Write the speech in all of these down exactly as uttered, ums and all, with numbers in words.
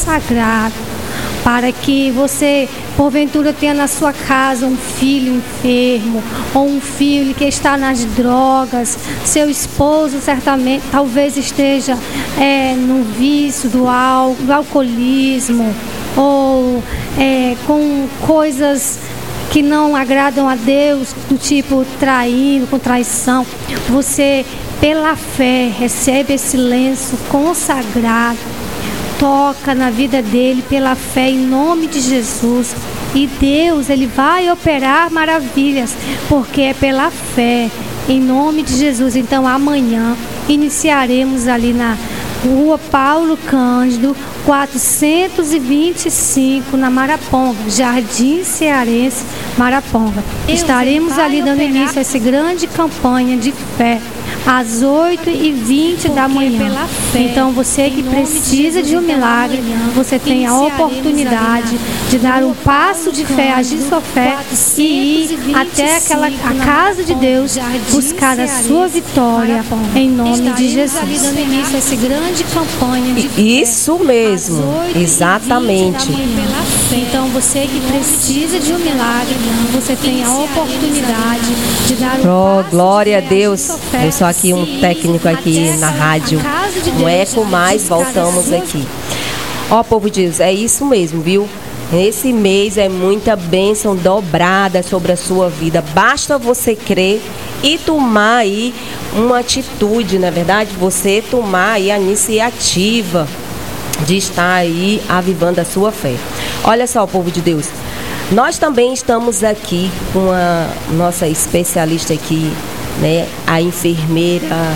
consagrado, para que você, porventura, tenha na sua casa um filho enfermo, ou um filho que está nas drogas, seu esposo certamente, talvez esteja é, no vício do, al, do alcoolismo, ou é, com coisas que não agradam a Deus, do tipo traindo, com traição. Você, pela fé, recebe esse lenço consagrado, toca na vida dele pela fé em nome de Jesus, e Deus, ele vai operar maravilhas, porque é pela fé em nome de Jesus. Então amanhã iniciaremos ali na Rua Paulo Cândido, quatrocentos e vinte e cinco, na Maraponga, Jardim Cearense, Maraponga. Deus, estaremos ali dando operar início a essa grande campanha de fé, às oito e vinte da manhã. Fé, então você que precisa de, Jesus, de um milagre, você tem a oportunidade de dar um passo de fé, agir sua fé e ir até aquela, a casa de Deus, buscar a sua vitória em nome de Jesus. Ali dando início a essa grande campanha de fé. Isso mesmo, exatamente. Então você que precisa de um milagre, você tem a oportunidade de dar um oh, passo glória de a Deus. Eu sou aqui um técnico aqui na rádio, um eco mais, voltamos aqui. Ó, povo de Deus, é isso mesmo, viu? Esse mês é muita bênção dobrada sobre a sua vida. Basta você crer e tomar aí uma atitude, na verdade, você tomar aí a iniciativa de estar aí avivando a sua fé. Olha só, povo de Deus, nós também estamos aqui com a nossa especialista aqui, né, a enfermeira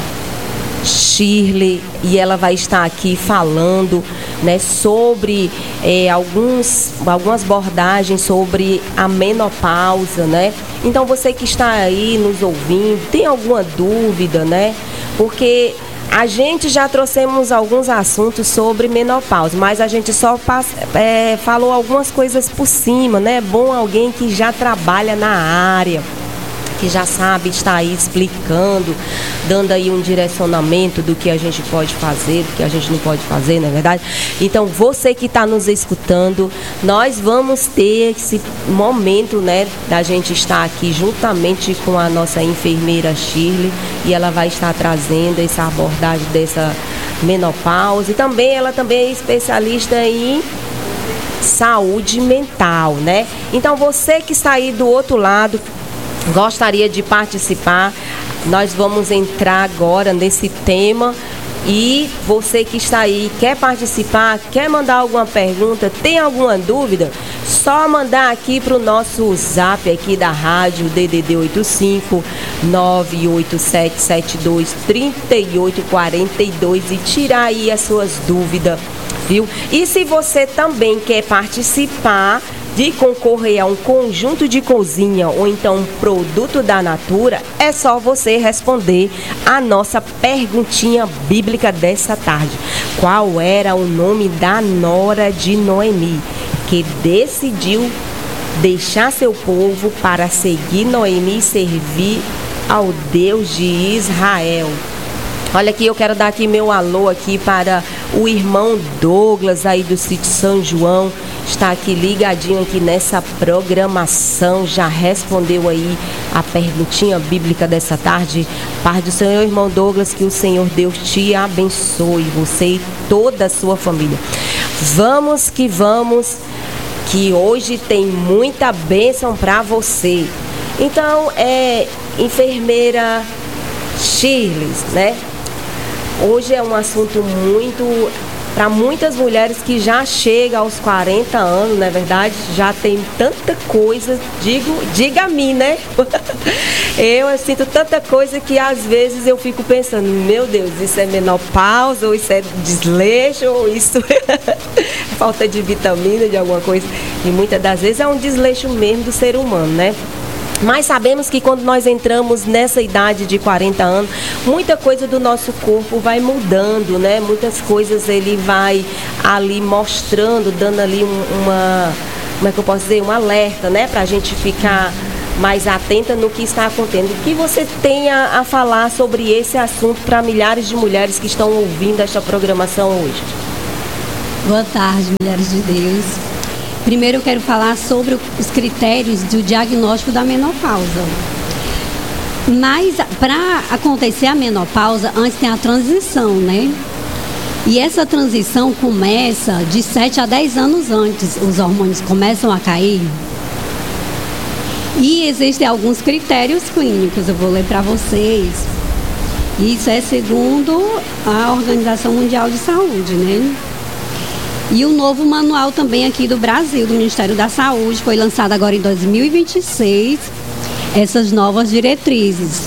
Shirley, e ela vai estar aqui falando, né, sobre é, alguns, algumas abordagens sobre a menopausa, né? Então você que está aí nos ouvindo, tem alguma dúvida, né? Porque a gente já trouxemos alguns assuntos sobre menopausa, mas a gente só passa, é, falou algumas coisas por cima, né? É bom alguém que já trabalha na área, que já sabe, está aí explicando, dando aí um direcionamento do que a gente pode fazer, do que a gente não pode fazer, não é verdade? Então, você que está nos escutando, nós vamos ter esse momento, né, da gente estar aqui juntamente com a nossa enfermeira Shirley, e ela vai estar trazendo essa abordagem dessa menopausa, e também ela também é especialista em saúde mental, né? Então, você que está aí do outro lado, gostaria de participar, nós vamos entrar agora nesse tema, e você que está aí, quer participar, quer mandar alguma pergunta, tem alguma dúvida, só mandar aqui para o nosso zap aqui da rádio, D D D oito cinco, nove oito sete sete dois, três oito quatro dois, e tirar aí as suas dúvidas, viu? E se você também quer participar de concorrer a um conjunto de cozinha ou então um produto da Natura, é só você responder a nossa perguntinha bíblica dessa tarde. Qual era o nome da nora de Noemi, que decidiu deixar seu povo para seguir Noemi e servir ao Deus de Israel? Olha aqui, eu quero dar aqui meu alô aqui para o irmão Douglas aí do sítio São João, está aqui ligadinho aqui nessa programação, já respondeu aí a perguntinha bíblica dessa tarde. Paz do Senhor, irmão Douglas, que o Senhor Deus te abençoe, você e toda a sua família. Vamos que vamos, que hoje tem muita bênção para você. Então, é, enfermeira Shirley, né? Hoje é um assunto muito, para muitas mulheres que já chegam aos quarenta anos, não é verdade? Já tem tanta coisa, digo, diga a mim, né? Eu, eu sinto tanta coisa que às vezes eu fico pensando, meu Deus, isso é menopausa, ou isso é desleixo, ou isso é falta de vitamina, de alguma coisa. E muitas das vezes é um desleixo mesmo do ser humano, né? Mas sabemos que quando nós entramos nessa idade de quarenta anos, muita coisa do nosso corpo vai mudando, né? Muitas coisas ele vai ali mostrando, dando ali um, uma, como é que eu posso dizer, um alerta, né? Pra gente ficar mais atenta no que está acontecendo. O que você tem a, a falar sobre esse assunto para milhares de mulheres que estão ouvindo esta programação hoje? Boa tarde, mulheres de Deus. Primeiro eu quero falar sobre os critérios do diagnóstico da menopausa. Mas para acontecer a menopausa, antes tem a transição, né? E essa transição começa de sete a dez anos antes, os hormônios começam a cair. E existem alguns critérios clínicos, eu vou ler para vocês. Isso é segundo a Organização Mundial de Saúde, né? E o novo manual também aqui do Brasil, do Ministério da Saúde, foi lançado agora em dois mil e vinte e seis, essas novas diretrizes.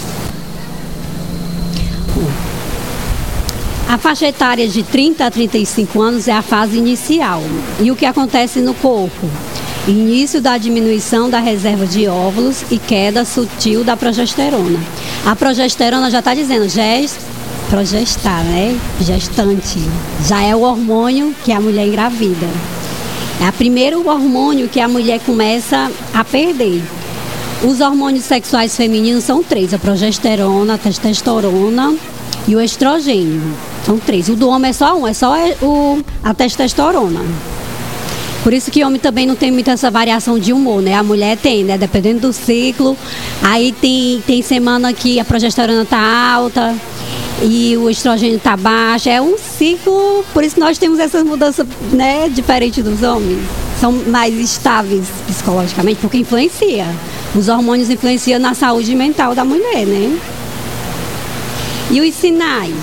A faixa etária de trinta a trinta e cinco anos é a fase inicial. E o que acontece no corpo? Início da diminuição da reserva de óvulos e queda sutil da progesterona. A progesterona já está dizendo, gest, progestar, né? Gestante. Já é o hormônio que a mulher engravida. É o primeiro hormônio que a mulher começa a perder. Os hormônios sexuais femininos são três, a progesterona, a testosterona e o estrogênio. São três. O do homem é só um, é só o, a testosterona. Por isso que o homem também não tem muita essa variação de humor, né? A mulher tem, né? Dependendo do ciclo. Aí tem, tem semana que a progesterona está alta e o estrogênio está baixo. É um ciclo, por isso que nós temos essas mudanças, né? Diferente dos homens. São mais estáveis psicologicamente, porque influencia. Os hormônios influenciam na saúde mental da mulher, né? E os sinais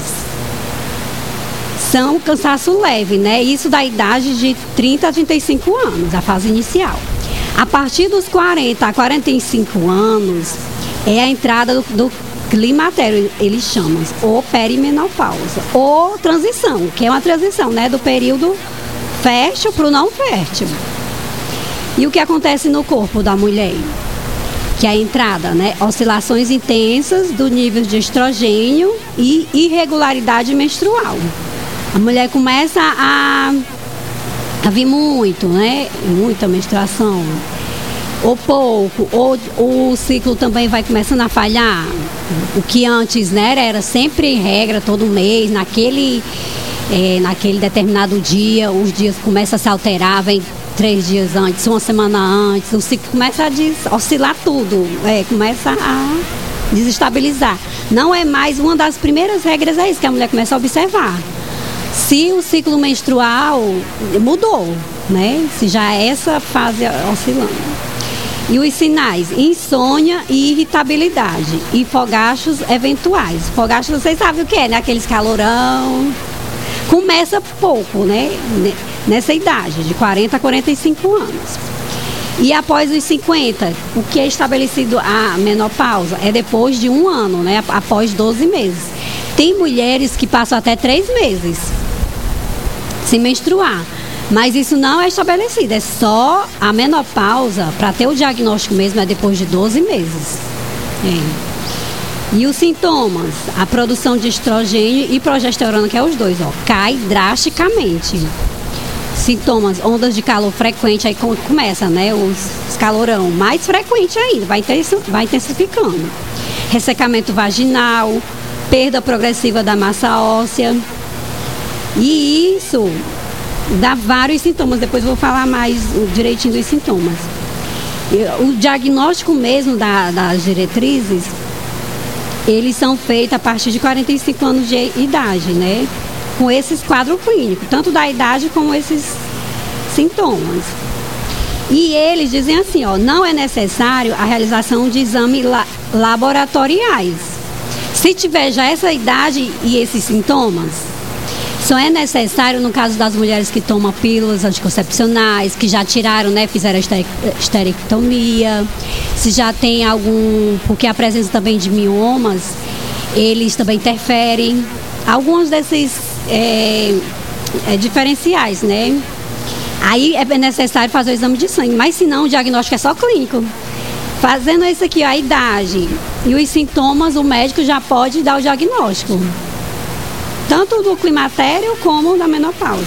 são cansaço leve, né? Isso da idade de trinta a trinta e cinco anos, a fase inicial. A partir dos quarenta a quarenta e cinco anos é a entrada do, do climatério, eles chamam, ou perimenopausa, ou transição, que é uma transição, né? Do período fértil para o não fértil. E o que acontece no corpo da mulher? Que é a entrada, né? Oscilações intensas do nível de estrogênio e irregularidade menstrual. A mulher começa a, a vir muito, né? Muita menstruação. Ou pouco, ou o ciclo também vai começando a falhar. O que antes, né, era sempre regra todo mês, naquele, é, naquele determinado dia, os dias começam a se alterar, vem três dias antes, uma semana antes, o ciclo começa a des, oscilar tudo, é, começa a desestabilizar. Não é mais, uma das primeiras regras é isso, que a mulher começa a observar. Se o ciclo menstrual mudou, né? Se já é essa fase oscilando. E os sinais, insônia e irritabilidade. E fogachos eventuais. Fogachos, vocês sabem o que é, né? Aqueles calorão. Começa pouco, né? Nessa idade, de quarenta a quarenta e cinco anos. E após os cinquenta, o que é estabelecido a menopausa é depois de um ano, né? Após doze meses. Tem mulheres que passam até três meses sem menstruar, mas isso não é estabelecido, é só a menopausa, para ter o diagnóstico mesmo, é depois de doze meses. É. E os sintomas, a produção de estrogênio e progesterona, que é os dois, ó, cai drasticamente. Sintomas, ondas de calor frequente, aí começa, né, os, os calorão, mais frequente ainda, vai, vai intensificando. Ressecamento vaginal, perda progressiva da massa óssea. E isso dá vários sintomas, depois eu vou falar mais direitinho dos sintomas. O diagnóstico mesmo da, das diretrizes, eles são feitos a partir de quarenta e cinco anos de idade, né? Com esses quadros clínicos, tanto da idade como esses sintomas. E eles dizem assim, ó, não é necessário a realização de exames la- laboratoriais. Se tiver já essa idade e esses sintomas, só é necessário no caso das mulheres que tomam pílulas anticoncepcionais, que já tiraram, né, fizeram a esterectomia, se já tem algum, porque a presença também de miomas, eles também interferem. Alguns desses é, é, diferenciais, né? Aí é necessário fazer o exame de sangue, mas se não, o diagnóstico é só clínico. Fazendo isso aqui, a idade e os sintomas, o médico já pode dar o diagnóstico. Tanto do climatério como da menopausa.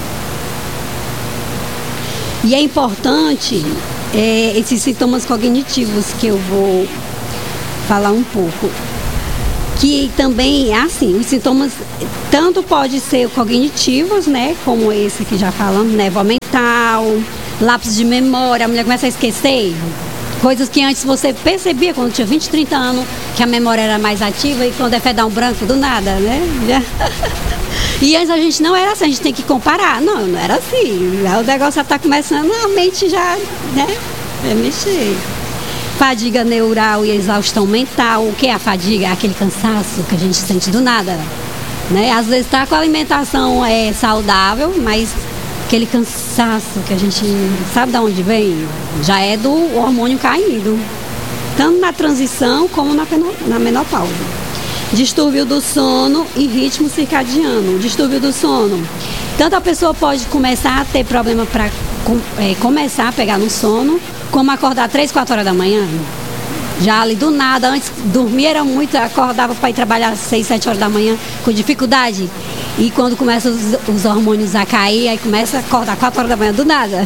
E é importante é, esses sintomas cognitivos que eu vou falar um pouco. que também, assim, os sintomas tanto pode ser cognitivos, né, como esse que já falamos, névoa mental, lápis de memória, a mulher começa a esquecer coisas que antes você percebia quando tinha vinte, trinta anos, que a memória era mais ativa, e quando é fé dá um branco do nada, né? Já... E antes a gente não era assim, a gente tem que comparar. Não, não era assim. O negócio já está começando, a mente já, né? É mexer. Fadiga neural e exaustão mental. O que é a fadiga? É aquele cansaço que a gente sente do nada, né? Às vezes está com a alimentação é, saudável, mas aquele cansaço que a gente sabe de onde vem, já é do hormônio caindo, tanto na transição como na, na menopausa. Distúrbio do sono e ritmo circadiano. Distúrbio do sono. Tanto a pessoa pode começar a ter problema para é, começar a pegar no sono, como acordar três, quatro horas da manhã. Já ali do nada, antes dormir era muito, acordava para ir trabalhar às seis, sete horas da manhã com dificuldade. E quando começam os, os hormônios a cair, aí começa a acordar quatro horas da manhã do nada.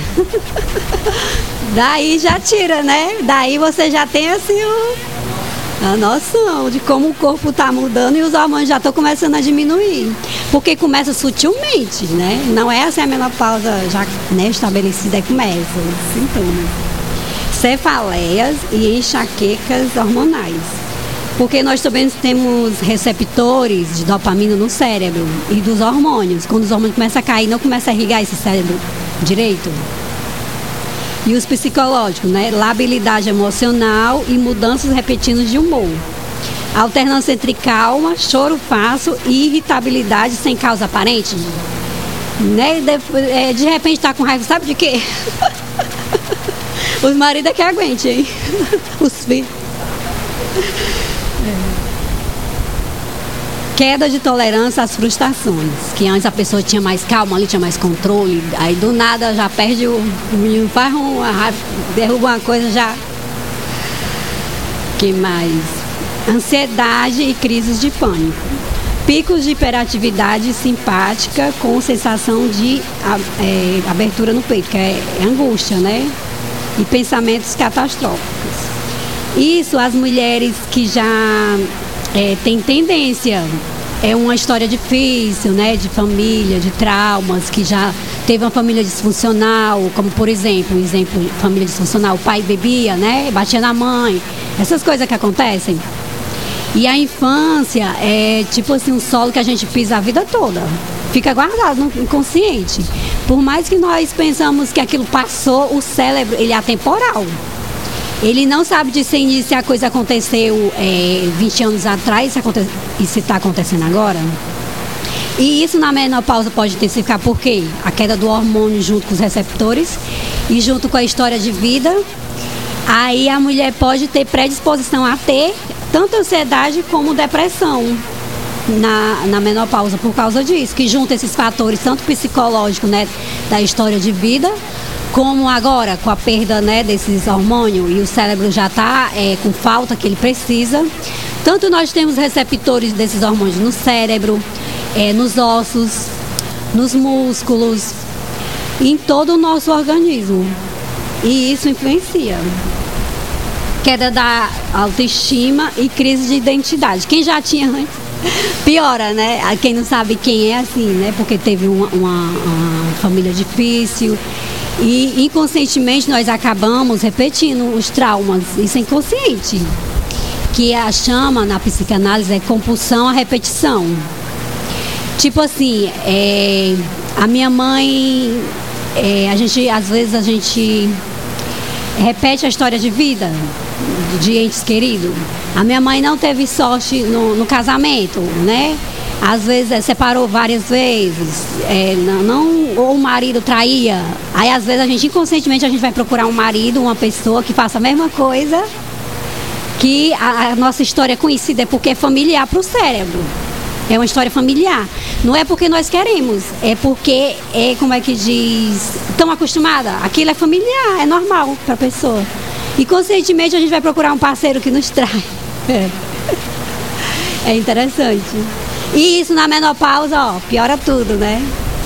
Daí já tira, né? Daí você já tem assim o... a noção de como o corpo está mudando e os hormônios já estão começando a diminuir. Porque começa sutilmente, né? Não é assim a menopausa já, né, estabelecida, aí começa os sintomas. Cefaleias e enxaquecas hormonais. Porque nós também temos receptores de dopamina no cérebro e dos hormônios. Quando os hormônios começam a cair, não começa a irrigar esse cérebro direito. E os psicológicos, né? Labilidade emocional e mudanças repetidas de humor. Alternância entre calma, choro fácil e irritabilidade sem causa aparente. Né? De, é, de repente está com raiva, sabe de quê? Os maridos é que aguentem, hein? Os filhos. É. Queda de tolerância às frustrações, que antes a pessoa tinha mais calma, ali tinha mais controle, aí do nada já perde o, o menino, faz uma, derruba uma coisa, já... Que mais? Ansiedade e crises de pânico. Picos de hiperatividade simpática com sensação de é, abertura no peito, que é, é angústia, né? E pensamentos catastróficos. Isso as mulheres que já... É, tem tendência, é uma história difícil, né, de família, de traumas, que já teve uma família disfuncional, como por exemplo, um exemplo de família disfuncional, o pai bebia, né, batia na mãe, essas coisas que acontecem. E a infância é tipo assim um solo que a gente pisa a vida toda, fica guardado no inconsciente. Por mais que nós pensamos que aquilo passou, o cérebro, ele é atemporal. Ele não sabe discernir se a coisa aconteceu é, vinte anos atrás e se está acontecendo agora. E isso na menopausa pode intensificar por quê? A queda do hormônio junto com os receptores e junto com a história de vida. Aí a mulher pode ter predisposição a ter tanto ansiedade como depressão na, na menopausa por causa disso, que junta esses fatores, tanto psicológico, né, da história de vida, como agora com a perda, né, desses hormônios e o cérebro já está é, com falta que ele precisa. Tanto nós temos receptores desses hormônios no cérebro, é, nos ossos, nos músculos, em todo o nosso organismo. E isso influencia. Queda da autoestima e crise de identidade. Quem já tinha antes, piora, né? Quem não sabe quem é assim, né? Porque teve uma, uma, uma família difícil. E inconscientemente nós acabamos repetindo os traumas, isso é inconsciente, que a chama na psicanálise é compulsão à repetição. Tipo assim, é, a minha mãe, é, a gente, às vezes a gente repete a história de vida de entes queridos. A minha mãe não teve sorte no, no casamento, né? Às vezes é, separou várias vezes, é, não, não, ou o marido traía. Aí às vezes a gente, inconscientemente, a gente vai procurar um marido, uma pessoa que faça a mesma coisa, que a, a nossa história é conhecida, é porque é familiar para o cérebro. É uma história familiar. Não é porque nós queremos, é porque, é como é que diz, tão acostumada. Aquilo é familiar, é normal para a pessoa. E conscientemente a gente vai procurar um parceiro que nos trai. É, é interessante. E isso na menopausa, ó, piora tudo, né?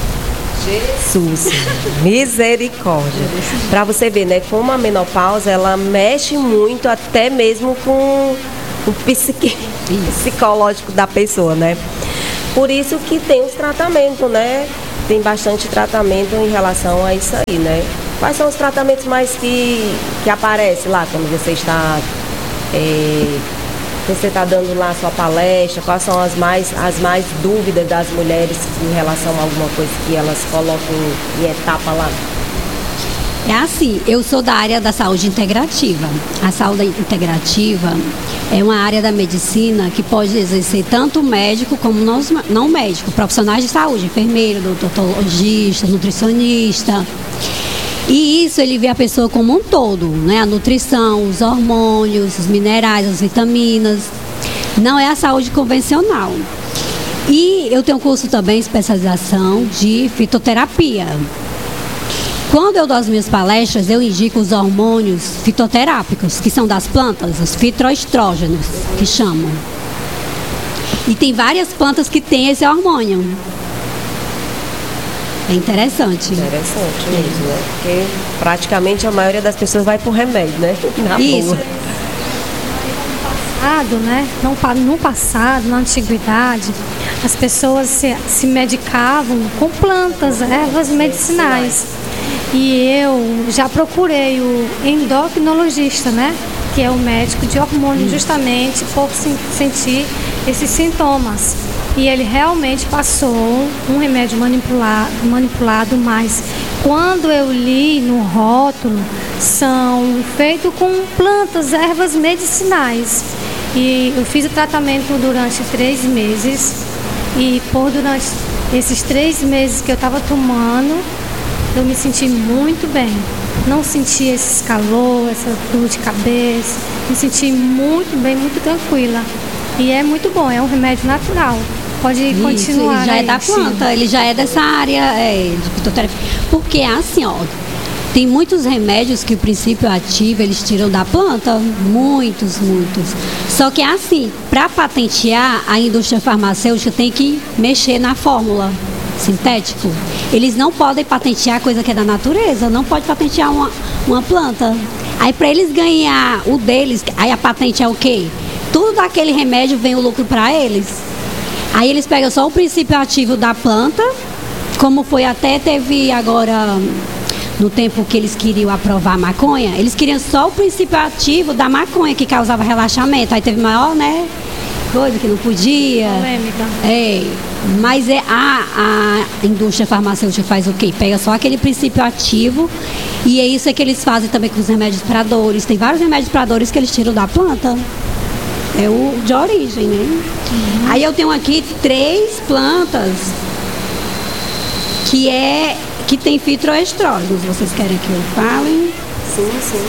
Jesus, misericórdia. Para você ver, né, como a menopausa, ela mexe muito até mesmo com o psique, psicológico da pessoa, né? Por isso que tem os tratamentos, né? Tem bastante tratamento em relação a isso aí, né? Quais são os tratamentos mais que, que aparecem lá quando você está... É, você está dando lá a sua palestra? Quais são as mais, as mais dúvidas das mulheres em relação a alguma coisa que elas colocam em etapa lá? É assim, eu sou da área da saúde integrativa. A saúde integrativa é uma área da medicina que pode exercer tanto médico como não médico, profissionais de saúde, enfermeiro, odontologista, nutricionista. E isso ele vê a pessoa como um todo, né? A nutrição, os hormônios, os minerais, as vitaminas. Não é a saúde convencional. E eu tenho um curso também, especialização de fitoterapia. Quando eu dou as minhas palestras, eu indico os hormônios fitoterápicos, que são das plantas, os fitoestrógenos, que chamam. E tem várias plantas que têm esse hormônio. É interessante. Interessante mesmo, né? Porque praticamente a maioria das pessoas vai por remédio, né? Na Isso. boa. Passado, né? Não, no passado, na antiguidade, as pessoas se, se medicavam com plantas, ervas medicinais. E eu já procurei o endocrinologista, né? Que é o médico de hormônio, justamente por sentir esses sintomas. E ele realmente passou um remédio manipulado, manipulado, mas quando eu li no rótulo, são feitos com plantas, ervas medicinais. E eu fiz o tratamento durante três meses. E por durante esses três meses que eu estava tomando, eu me senti muito bem. Não senti esse calor, essa dor de cabeça. Me senti muito bem, muito tranquila. E é muito bom, é um remédio natural. Pode Isso, continuar. Ele já aí, é da planta, sim. Ele já é dessa área é, de fitoterapia. Porque assim, ó, tem muitos remédios que o princípio ativo eles tiram da planta, muitos, muitos. Só que assim, para patentear, a indústria farmacêutica tem que mexer na fórmula sintético. Eles não podem patentear coisa que é da natureza, não pode patentear uma, uma planta. Aí para eles ganhar o deles, aí a patente é o quê? Tudo daquele remédio vem o lucro para eles. Aí eles pegam só o princípio ativo da planta, como foi até teve agora, no tempo que eles queriam aprovar a maconha, eles queriam só o princípio ativo da maconha, que causava relaxamento. Aí teve maior, né, coisa que não podia. Polêmica. É, mas é a, a indústria farmacêutica faz o quê? Pega só aquele princípio ativo e é isso é que eles fazem também com os remédios para dores. Tem vários remédios para dores que eles tiram da planta. É o de origem, né? Uhum. Aí eu tenho aqui três plantas que é que tem fitoestrógenos. Vocês querem que eu fale? Sim, sim.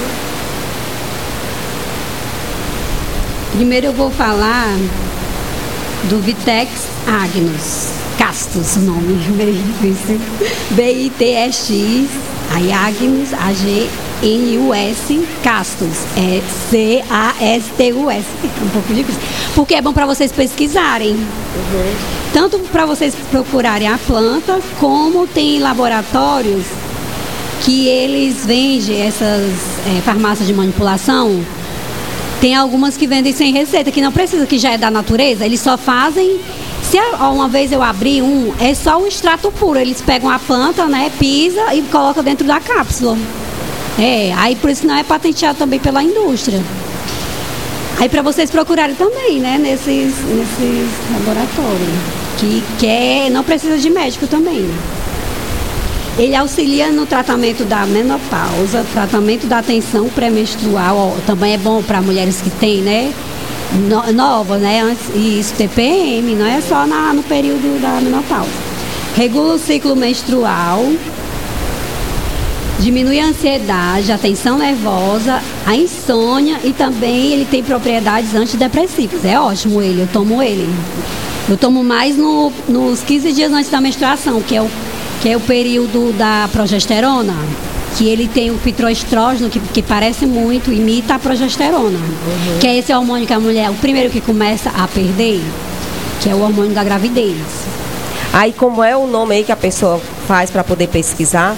Primeiro eu vou falar do Vitex agnus castus, o nome meio difícil. B I T E X, aí agnus, A G N U S, castus, é C A S T U S. É um pouco difícil, porque é bom para vocês pesquisarem. Uhum. Tanto para vocês procurarem a planta, como tem laboratórios que eles vendem essas é, farmácias de manipulação. Tem algumas que vendem sem receita, que não precisa, que já é da natureza. Eles só fazem... Se uma vez eu abri um, é só o extrato puro. Eles pegam a planta, né, pisa e colocam dentro da cápsula. É, aí por isso não é patenteado também pela indústria. Aí para vocês procurarem também, né, nesses, nesses laboratórios. Que, que é, não precisa de médico também. Ele auxilia no tratamento da menopausa, tratamento da tensão pré-menstrual, ó, também é bom para mulheres que têm, né, no, novas, né, antes, e isso T P M, não é só na, no período da menopausa. Regula o ciclo menstrual, diminui a ansiedade, a tensão nervosa, a insônia e também ele tem propriedades antidepressivas. É ótimo ele, eu tomo ele. Eu tomo mais no, nos quinze dias antes da menstruação, que é o que é o período da progesterona, que ele tem o fitoestrógeno, que, que parece muito, imita a progesterona, uhum. Que é esse hormônio que a mulher, o primeiro que começa a perder, que é o hormônio da gravidez. Aí como é o nome aí que a pessoa faz para poder pesquisar?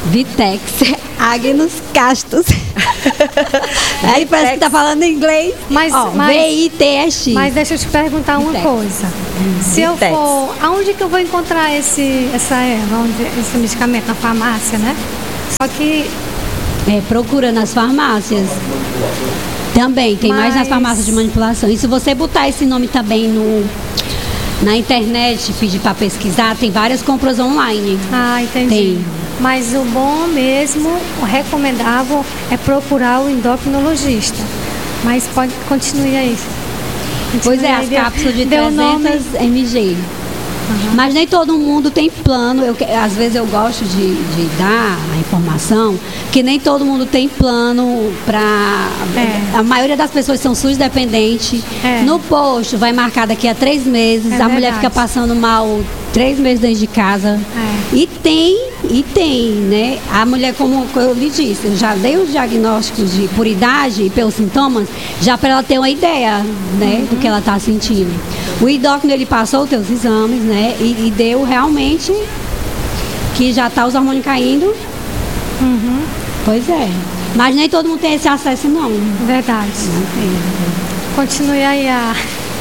Vitex, Agnus Castus. Aí parece que tá falando inglês. Mas, Ó, mas, V I T S. Mas deixa eu te perguntar uma Vitex. coisa. Se eu Vitex. for, aonde que eu vou encontrar esse, essa erva, onde, esse medicamento? Na farmácia, né? Só que É, procura nas farmácias. Também, tem mais nas Mas- farmácias de manipulação. E se você botar esse nome também no, na internet, pedir para pesquisar, tem várias compras online. Ah, entendi. Tem. Mas o bom mesmo, o recomendável é procurar o endocrinologista. Mas pode continue aí. Pois é, Continue as aí, deu- cápsulas de deu nome. trezentos mililitros. Mas nem todo mundo tem plano. Eu, que- às vezes eu gosto de, de dar a informação que nem todo mundo tem plano para. É. A maioria das pessoas são SUS dependentes. É. No posto vai marcar daqui a três meses. É a mulher verdade. fica passando mal três meses dentro de casa. É. E tem, e tem, né? A mulher, como eu lhe disse, eu já dei os diagnósticos de, por idade e pelos sintomas, já para ela ter uma ideia, né, Uhum. do que ela está sentindo. O endócrino, ele passou os teus exames, né, e, e deu realmente que já está os hormônios caindo. Uhum, Pois é. Mas nem todo mundo tem esse acesso, não. verdade. Continue aí a.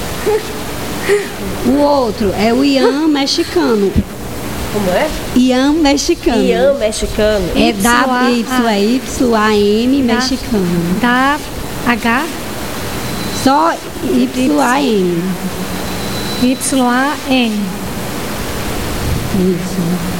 O outro é o Ian mexicano. Como é? Ian mexicano. Ian mexicano. É Y A- W Y Y A M Tá. mexicano. Da H Só Y A M. Y A N. Isso.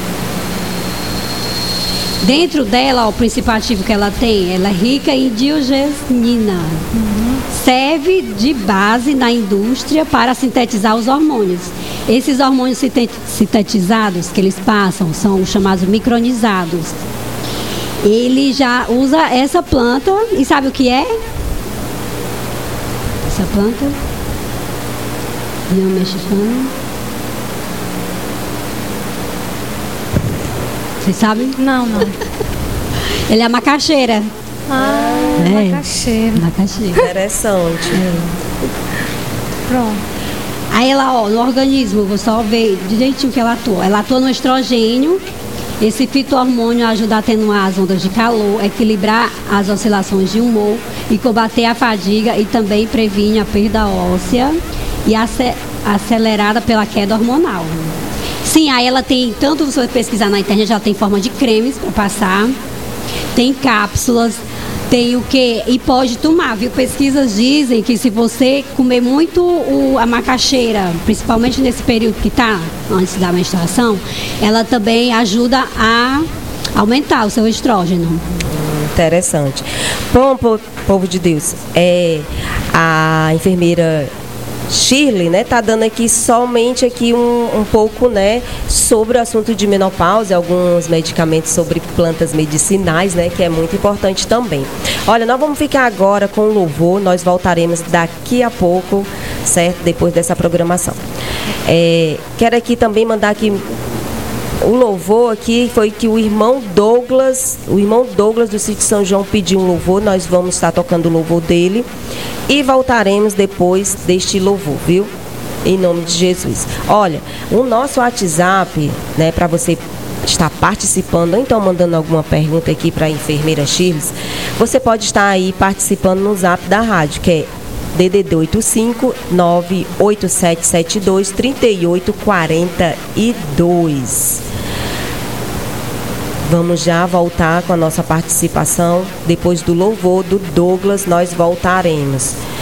Dentro dela, ó, o princípio ativo que ela tem, ela é rica em diogenina. Serve de base na indústria para sintetizar os hormônios. Esses hormônios sintet- sintetizados que eles passam são os chamados micronizados. Ele já usa essa planta e sabe o que é? Essa planta? Ian mexicano. Vocês sabem? Não, não. Ele é macaxeira. Ah, É. macaxeira. Macaxeira. Interessante. Pronto. Aí ela, ó, no organismo, vou só ver direitinho que ela atua. Ela atua no estrogênio. Esse fito-hormônio ajuda a atenuar as ondas de calor, equilibrar as oscilações de humor e combater a fadiga e também previne a perda óssea e ace- acelerada pela queda hormonal. Sim, aí ela tem, tanto você pesquisar na internet, ela tem forma de cremes para passar, tem cápsulas, tem o que? E pode tomar, viu? Pesquisas dizem que se você comer muito o, a macaxeira, principalmente nesse período que está antes da menstruação, ela também ajuda a aumentar o seu estrógeno. Interessante. Bom, po- povo de Deus, é, a enfermeira Shirley, né, tá dando aqui somente aqui um, um pouco, né, sobre o assunto de menopausa, alguns medicamentos sobre plantas medicinais, né, que é muito importante também. Olha, nós vamos ficar agora com o louvor, nós voltaremos daqui a pouco, certo? Depois dessa programação. É, quero aqui também mandar aqui o louvor aqui, foi que o irmão Douglas, o irmão Douglas do Sítio São João pediu um louvor, nós vamos estar tocando o louvor dele e voltaremos depois deste louvor, viu? Em nome de Jesus. Olha, o nosso WhatsApp, né, para você estar participando, ou então mandando alguma pergunta aqui para a enfermeira Shirley, você pode estar aí participando no zap da rádio, que é D D D oito cinco nove oito sete sete dois três oito quatro dois. Vamos já voltar com a nossa participação. Depois do louvor do Douglas, nós voltaremos.